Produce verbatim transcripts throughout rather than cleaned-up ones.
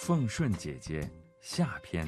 奉顺姐姐下篇。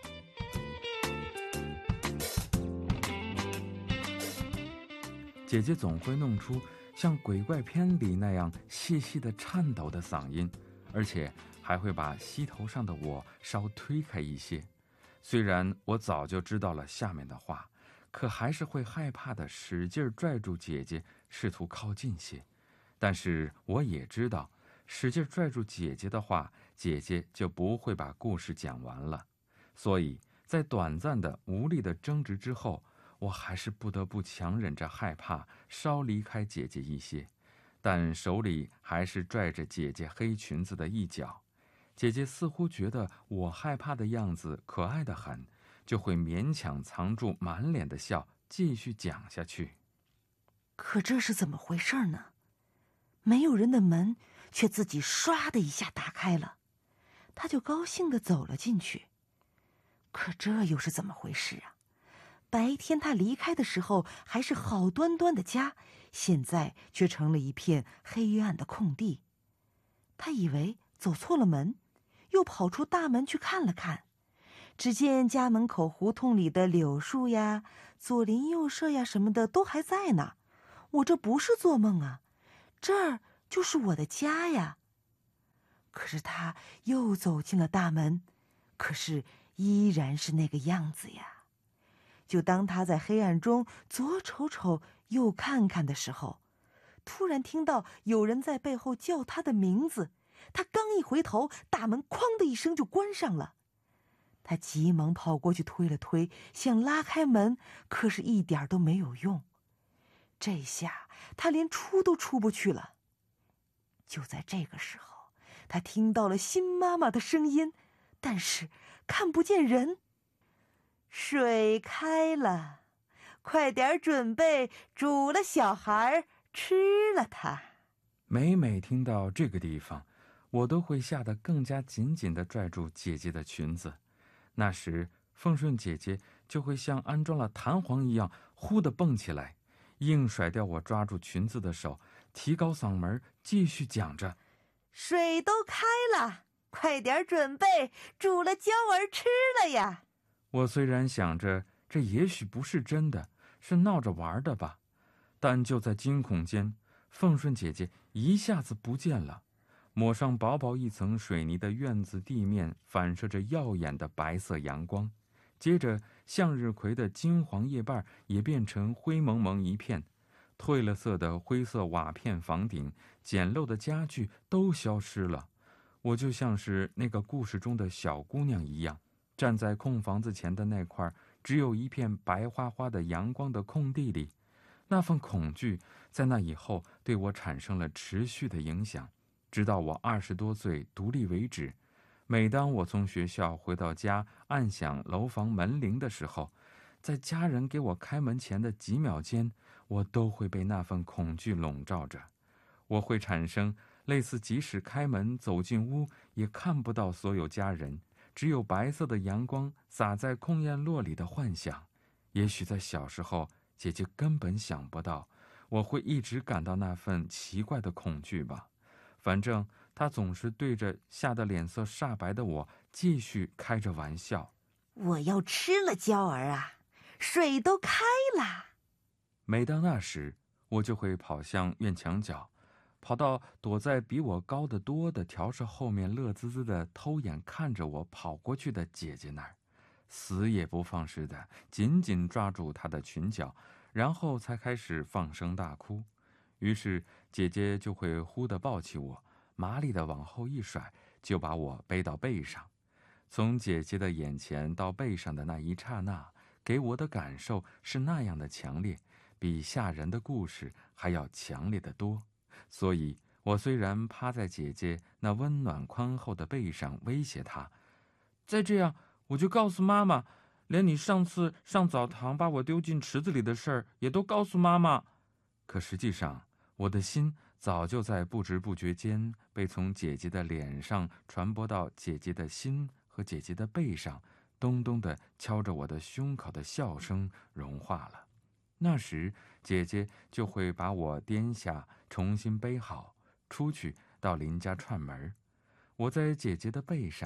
姐姐总会弄出像鬼怪片里那样细细的颤抖的嗓音，而且还会把膝头上的我稍推开一些。虽然我早就知道了下面的话，可还是会害怕的使劲拽住姐姐，试图靠近些。但是我也知道，使劲拽住姐姐的话，姐姐就不会把故事讲完了。所以在短暂的无力的争执之后，我还是不得不强忍着害怕，稍离开姐姐一些，但手里还是拽着姐姐黑裙子的一角。姐姐似乎觉得我害怕的样子可爱得很，就会勉强藏住满脸的笑，继续讲下去。 可这是怎么回事呢？没有人的门却自己唰的一下打开了，他就高兴地走了进去。可这又是怎么回事啊？白天他离开的时候还是好端端的家，现在却成了一片黑暗的空地。他以为走错了门，又跑出大门去看了看，只见家门口胡同里的柳树呀、左邻右舍呀什么的都还在呢。我这不是做梦啊，这儿就是我的家呀。可是他又走进了大门，可是依然是那个样子呀。就当他在黑暗中左瞅瞅右看看的时候，突然听到有人在背后叫他的名字。他刚一回头，大门哐的一声就关上了。他急忙跑过去推了推，想拉开门，可是一点都没有用。这下他连出都出不去了。就在这个时候，他听到了新妈妈的声音，但是看不见人。水开了，快点准备煮了小孩吃了它。 每每听到这个地方，我都会吓得更加紧紧地拽住姐姐的裙子。那时奉顺姐姐就会像安装了弹簧一样忽地蹦起来，硬甩掉我抓住裙子的手，提高嗓门继续讲着： 水都开了，快点准备煮了椒儿吃了呀。 我虽然想着这也许不是真的，是闹着玩的吧，但就在惊恐间，奉顺姐姐一下子不见了。抹上薄薄一层水泥的院子地面反射着耀眼的白色阳光，接着向日葵的金黄叶瓣也变成灰蒙蒙一片，褪了色的灰色瓦片房顶，简陋的家具都消失了。我就像是那个故事中的小姑娘一样，站在空房子前的那块只有一片白花花的阳光的空地里。那份恐惧在那以后对我产生了持续的影响，直到我二十多岁独立为止。每当我从学校回到家，按响楼房门铃的时候，在家人给我开门前的几秒间，我都会被那份恐惧笼罩着。我会产生类似即使开门走进屋也看不到所有家人，只有白色的阳光洒在空院落里的幻想。也许在小时候，姐姐根本想不到我会一直感到那份奇怪的恐惧吧。反正她总是对着吓得脸色煞白的我继续开着玩笑： 我要吃了椒儿啊，水都开了。 每当那时，我就会跑向院墙角，跑到躲在比我高得多的条帚后面，乐滋滋地偷眼看着我跑过去的姐姐那儿，死也不放似的紧紧抓住她的裙角，然后才开始放声大哭。于是姐姐就会忽地抱起我，麻利地往后一甩，就把我背到背上。从姐姐的眼前到背上的那一刹那，给我的感受是那样的强烈，比吓人的故事还要强烈得多。所以我虽然趴在姐姐那温暖宽厚的背上威胁她，再这样我就告诉妈妈，连你上次上澡堂把我丢进池子里的事儿也都告诉妈妈。可实际上我的心早就在不知不觉间被从姐姐的脸上传播到姐姐的心和姐姐的背上，咚咚地敲着我的胸口的笑声融化了。那时姐姐就会把我颠下，重新背好，出去到邻家串门。我在姐姐的背上，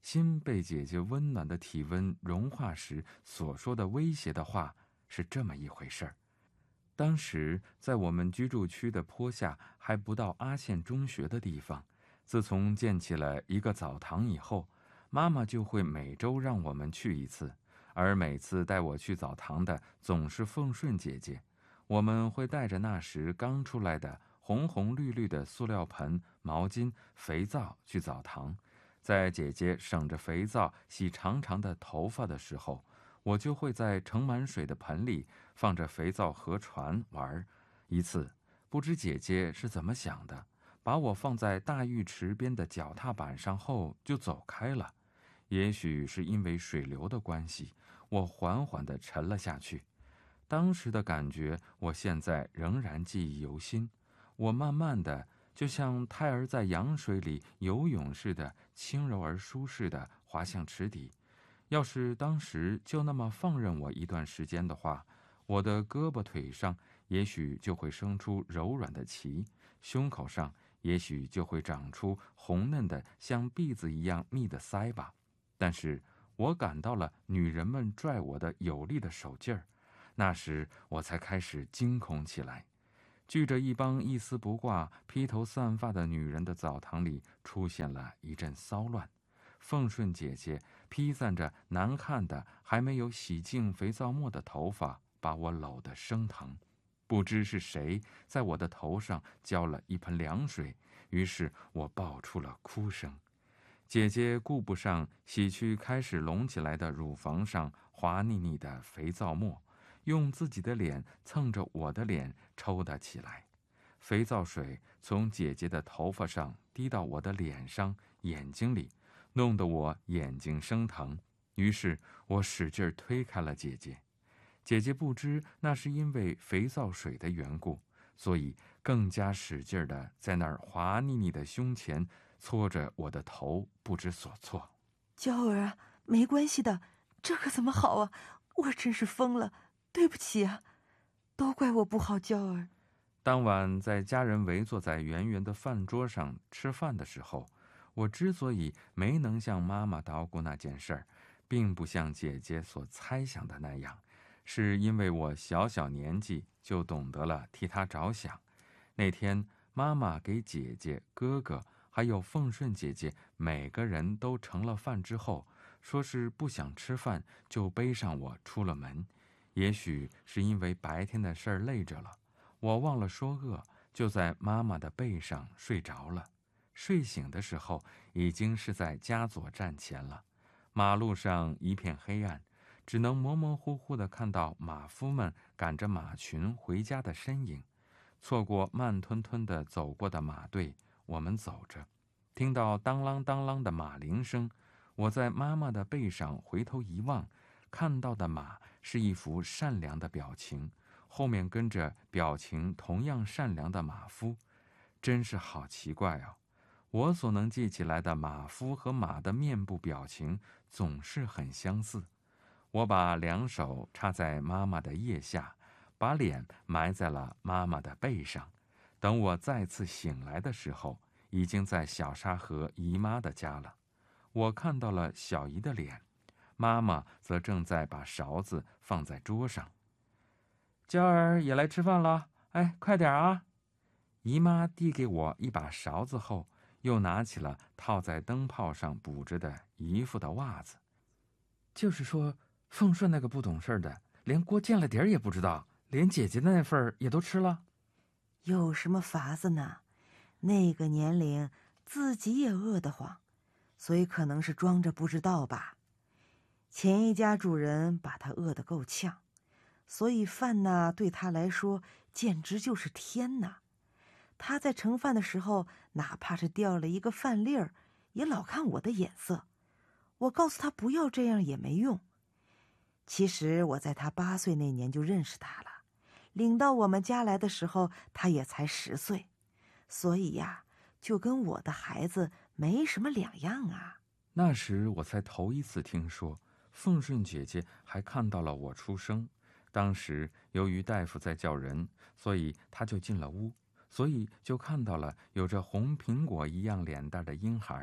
心被姐姐温暖的体温融化时所说的威胁的话是这么一回事儿。当时在我们居住区的坡下还不到阿县中学的地方，自从建起了一个澡堂以后，妈妈就会每周让我们去一次，而每次带我去澡堂的总是凤顺姐姐。我们会带着那时刚出来的红红绿绿的塑料盆、毛巾、肥皂去澡堂。在姐姐省着肥皂洗长长的头发的时候，我就会在盛满水的盆里放着肥皂和船玩。一次，不知姐姐是怎么想的，把我放在大浴池边的脚踏板上后就走开了。也许是因为水流的关系，我缓缓地沉了下去。当时的感觉，我现在仍然记忆犹新。我慢慢的，就像胎儿在羊水里游泳似的，轻柔而舒适地滑向池底。要是当时就那么放任我一段时间的话，我的胳膊腿上也许就会生出柔软的鳍，胸口上也许就会长出红嫩的像篦子一样密的腮吧。但是我感到了女人们拽我的有力的手劲儿，那时我才开始惊恐起来。聚着一帮一丝不挂、披头散发的女人的澡堂里出现了一阵骚乱。凤顺姐姐披散着难看的还没有洗净肥皂沫的头发，把我搂得生疼。不知是谁在我的头上浇了一盆凉水，于是我爆出了哭声。姐姐顾不上洗去开始隆起来的乳房上滑腻腻的肥皂沫，用自己的脸蹭着我的脸抽打起来。肥皂水从姐姐的头发上滴到我的脸上、眼睛里，弄得我眼睛生疼。于是我使劲推开了姐姐。姐姐不知那是因为肥皂水的缘故，所以更加使劲地在那儿滑腻腻的胸前搓着我的头，不知所措。 娇儿啊，没关系的，这可怎么好啊？我真是疯了，对不起啊，都怪我不好，娇儿。 当晚在家人围坐在圆圆的饭桌上吃饭的时候，我之所以没能向妈妈捣鼓那件事儿，并不像姐姐所猜想的那样，是因为我小小年纪就懂得了替她着想。那天妈妈给姐姐、哥哥还有凤顺姐姐每个人都盛了饭之后，说是不想吃饭，就背上我出了门。也许是因为白天的事儿累着了，我忘了说饿，就在妈妈的背上睡着了。睡醒的时候，已经是在家左站前了。马路上一片黑暗，只能模模糊糊地看到马夫们赶着马群回家的身影。错过慢吞吞地走过的马队，我们走着，听到当啷当啷的马铃声。我在妈妈的背上回头一望，看到的马是一副善良的表情，后面跟着表情同样善良的马夫。真是好奇怪哦，我所能记起来的马夫和马的面部表情总是很相似。我把两手插在妈妈的腋下，把脸埋在了妈妈的背上。等我再次醒来的时候，已经在小沙河姨妈的家了。我看到了小姨的脸，妈妈则正在把勺子放在桌上。娇儿也来吃饭了，哎，快点啊！姨妈递给我一把勺子后，又拿起了套在灯泡上补着的姨父的袜子。就是说，凤顺那个不懂事的，连锅见了底儿也不知道，连姐姐的那份儿也都吃了。 有什么法子呢？那个年龄，自己也饿得慌，所以可能是装着不知道吧。前一家主人把他饿得够呛，所以饭呐对他来说简直就是天呐。他在盛饭的时候，哪怕是掉了一个饭粒儿，也老看我的眼色。我告诉他不要这样也没用。其实我在他八岁那年就认识他了，领到我们家来的时候，他也才十岁，所以呀，就跟我的孩子没什么两样啊。 那时我才头一次听说，凤顺姐姐还看到了我出生。当时由于大夫在叫人，所以她就进了屋，所以就看到了有着红苹果一样脸蛋的婴孩。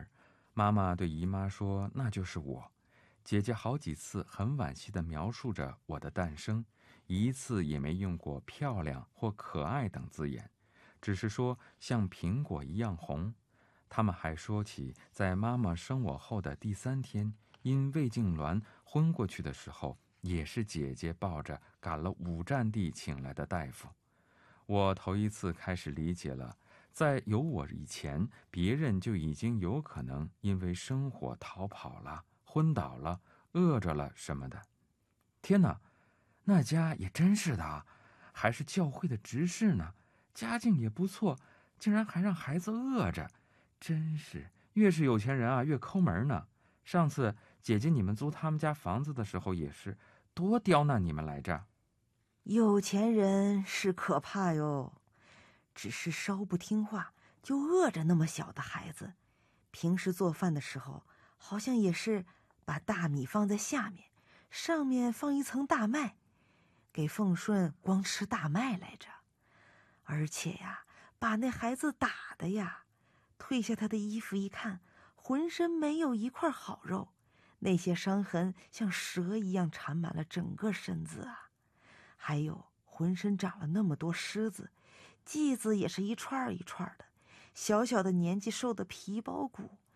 妈妈对姨妈说：“那就是我。”姐姐好几次很惋惜地描述着我的诞生，一次也没用过漂亮或可爱等字眼，只是说像苹果一样红。他们还说起在妈妈生我后的第三天，因胃痉挛昏过去的时候，也是姐姐抱着赶了五站地请来的大夫。我头一次开始理解了，在有我以前，别人就已经有可能因为生火逃跑了、昏倒了、饿着了什么的。天哪，那家也真是的啊，还是教会的执事呢，家境也不错，竟然还让孩子饿着，真是越是有钱人啊，越抠门呢。上次姐姐你们租他们家房子的时候也是，多刁难你们来着。 有钱人是可怕哟，只是稍不听话就饿着那么小的孩子。平时做饭的时候，好像也是把大米放在下面，上面放一层大麦，给凤顺光吃大麦来着。而且呀，把那孩子打的呀，褪下他的衣服一看，浑身没有一块好肉，那些伤痕像蛇一样缠满了整个身子啊。还有浑身长了那么多虱子，剂子也是一串一串的，小小的年纪瘦得皮包骨，